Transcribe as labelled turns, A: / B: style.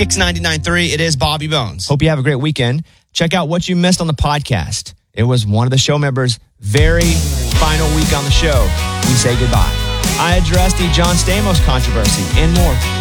A: Kicks 99.3. It is Bobby Bones.
B: Hope you have a great weekend. Check out what you missed on the podcast. It was one of the show members' very final week on the show. We say goodbye. I addressed the John Stamos controversy and more.